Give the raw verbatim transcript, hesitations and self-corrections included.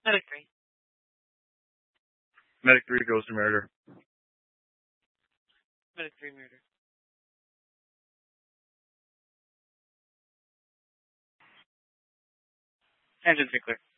Medic three. Medic three goes to murder. Medic three murder. Engine three clear.